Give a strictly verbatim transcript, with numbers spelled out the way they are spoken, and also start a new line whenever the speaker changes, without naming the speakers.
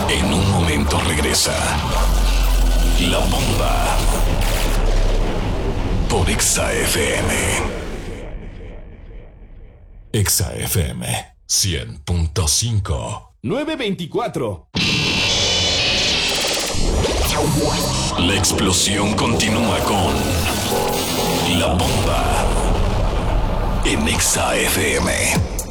En un momento regresa La Bomba por Exa F M. Exa F M cien punto cinco.
nueve veinticuatro.
La explosión continúa con La Bomba en Exa F M.